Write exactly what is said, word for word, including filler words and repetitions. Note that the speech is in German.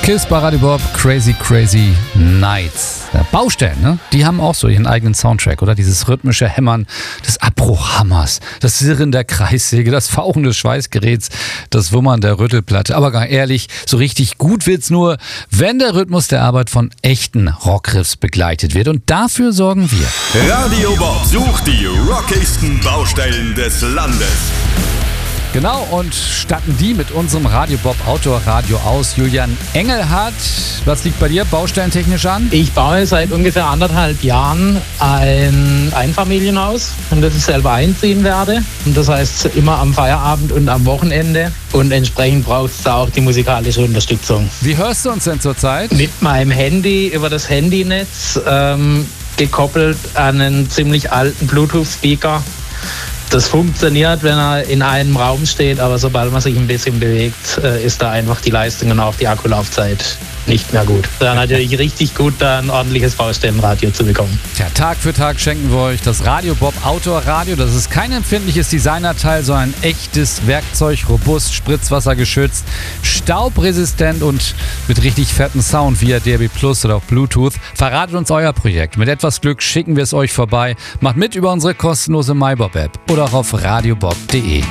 Kiss bei Radio Bob, Crazy Crazy Nights. Ja, Baustellen, ne? Die haben auch so ihren eigenen Soundtrack, oder? Dieses rhythmische Hämmern des Abbruchhammers, das Sirren der Kreissäge, das Fauchen des Schweißgeräts, das Wummern der Rüttelplatte. Aber gar ehrlich, so richtig gut wird's nur, wenn der Rhythmus der Arbeit von echten Rockriffs begleitet wird. Und dafür sorgen wir. Radio Bob sucht die rockigsten Baustellen des Landes. Genau, und statten die mit unserem Radio Bob Autoradio aus. Julian Engelhardt, was liegt bei dir baustellentechnisch an? Ich baue seit ungefähr anderthalb Jahren ein Einfamilienhaus, in das ich selber einziehen werde. Und das heißt immer am Feierabend und am Wochenende. Und entsprechend braucht es da auch die musikalische Unterstützung. Wie hörst du uns denn zurzeit? Mit meinem Handy über das Handynetz, ähm, gekoppelt an einen ziemlich alten Bluetooth-Speaker. Das funktioniert, wenn er in einem Raum steht, aber sobald man sich ein bisschen bewegt, ist da einfach die Leistung und auch die Akkulaufzeit nicht mehr gut. Da natürlich richtig gut, da ein ordentliches Baustellenradio zu bekommen. Tja, Tag für Tag schenken wir euch das Radio Bob Outdoor-Radio. Das ist kein empfindliches Designerteil, sondern ein echtes Werkzeug, robust, spritzwassergeschützt, staubresistent und mit richtig fetten Sound via D A B Plus oder auch Bluetooth. Verratet uns euer Projekt. Mit etwas Glück schicken wir es euch vorbei. Macht mit über unsere kostenlose MyBob-App oder auch auf radiobob punkt de.